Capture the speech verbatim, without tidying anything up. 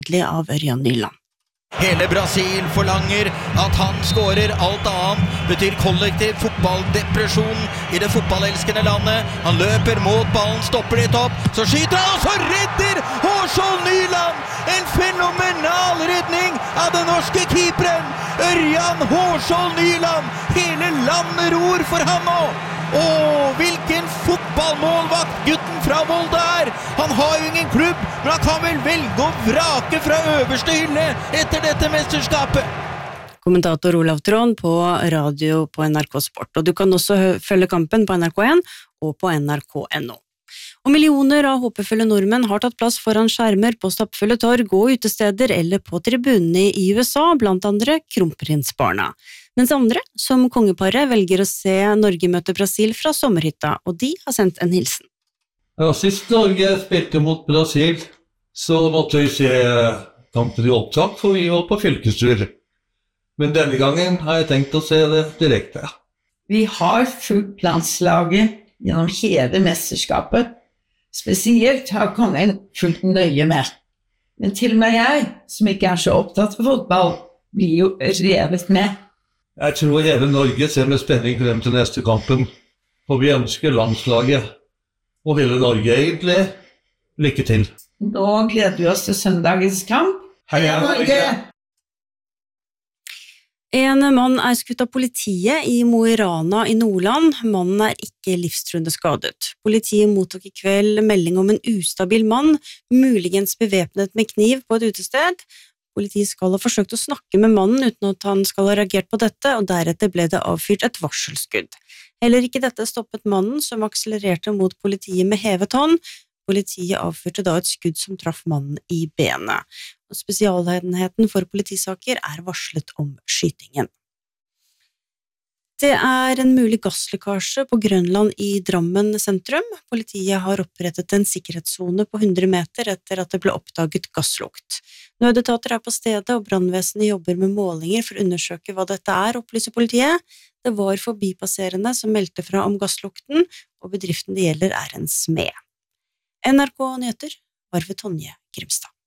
av Ørjan Nyland. Hele Brasil forlanger at han skårer, alt annet betyr kollektiv fotballdepresjon i det fotballelskende landet. Han løper mot ballen, stopper litt opp, så skyter han, og så redder Hårskjold Nyland! En fenomenal redning av den norske keeperen, Ørjan Hårskjold Nyland! Hele landet ror for han nå! Åh, hvilken fotballmålvakt gutten fra Volda er! Han har jo ingen klubb, men han kan vel velge å vrake fra øverste hylle etter dette mesterskapet. Kommentator Olav Tron på radio på N R K Sport, og du kan også følge kampen på N R K en og på N R K punktum N O. Og millioner av håpefulle nordmenn har tatt plass foran skjermer på stappfulle torg og utesteder eller på tribunene i U S A, blant andre Kronprinsbarna. Mens andre, som kongeparet, velger å se Norge møte Brasil fra sommerhytta, og de har sendt en hilsen. Ja, sist Norge spilte mot Brasil, så måtte vi se kampen i opptak, for vi var på fylkestur. Men denne gangen har jeg tenkt å se det direkte. Vi har fulgt landslaget gjennom hele mesterskapet. Spesielt har kongen fulgt nøye med. Men til og med jeg, som ikke er så opptatt av fotball, blir jo revet med. Jeg tror hele Norge ser med spenning frem til neste kampen, og vi ønsker landslaget, og hele Norge egentlig, lykke til. Nå gleder vi oss til søndagens kamp. Heia Norge! En mann er skutt av politiet i Mo i Rana i Nordland. Mannen er ikke livstruende skadet. Politiet mottok i kveld melding om en ustabil mann, muligens bevæpnet med kniv på et utested. Politiet skal ha forsøkt å snakke med mannen uten at han skal ha reagert på dette, og deretter ble det avfyrt et varselskudd. Heller ikke dette stoppet mannen, som akselererte mot politiet med hevet hånd. Politiet avfyrte da et skudd som traff mannen i benet. Og spesialenheten for politisaker er varslet om skytingen. Det er en mulig gasslekkasje på Grønland i Drammen sentrum. Politiet har opprettet en sikkerhetszone på hundre meter etter at det ble oppdaget gasslukt. Nødetater er på stedet, og brannvesenet jobber med målinger for å undersøke hva dette er, opplyser politiet. Det var forbipasserende som meldte fra om gasslukten, og bedriften det gjelder er en smed. N R K Nyheter var ved Tonje Grimstad.